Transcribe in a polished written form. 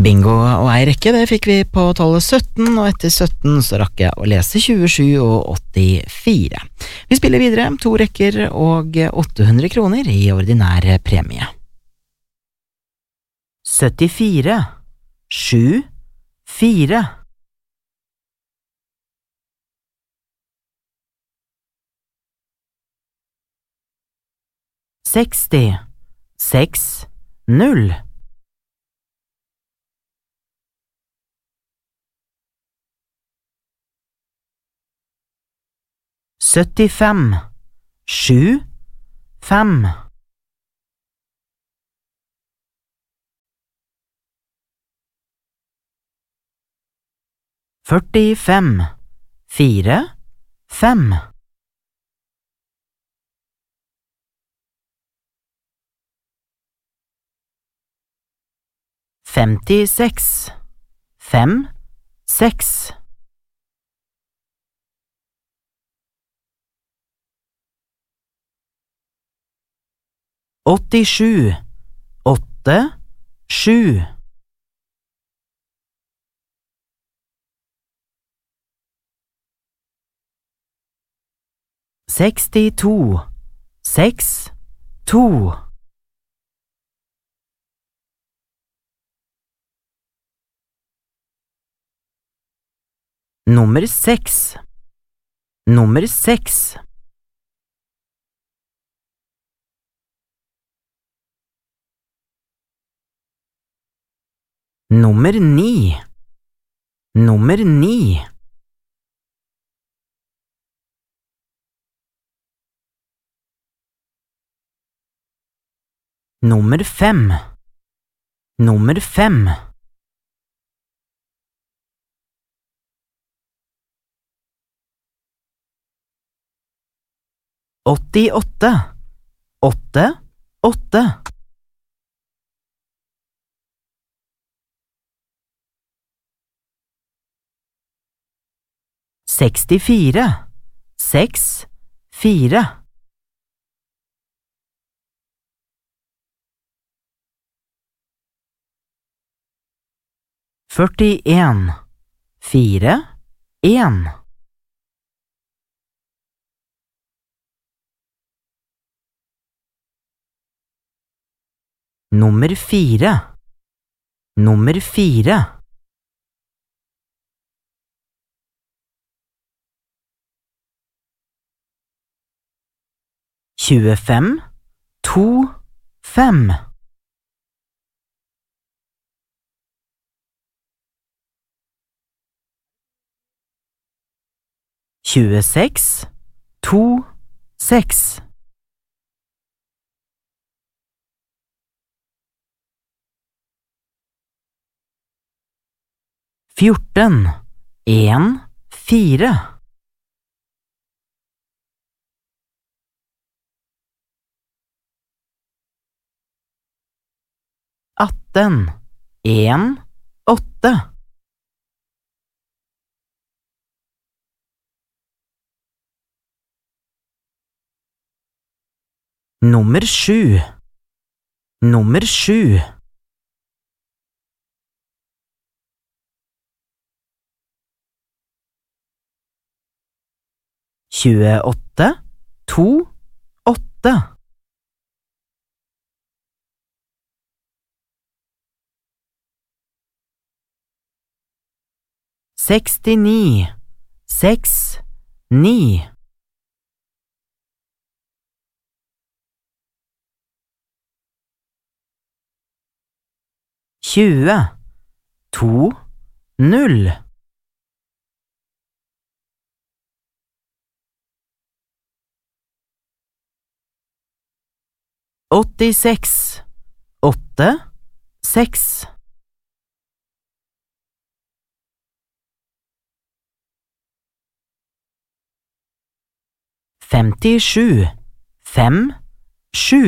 Bingo og ei rekke, det fikk vi på tallet 17, og etter 17 så rakk jeg å lese 27 og 84. Vi spiller videre, 2 rekker og 800 kroner i ordinær premie. 74, 7, 4. 60, 6, 0. 75, 7, 5. 45, 4, 5. 56, 5, 6. 87, 8, 7. 62, 6, 2. 6, 6. 9, 9. 5, 5. 88, 8, 8. 64, 6, 4. 41, 4, 1. 4, 4. 25, 2, 5. 26, 2, 6. 14, 1, 4. 18, 1, 8. 7, 7. 28, 2, 8. 69, 6, 9. 20, 2, 0. 86, 8, 6. 57, 5, 7.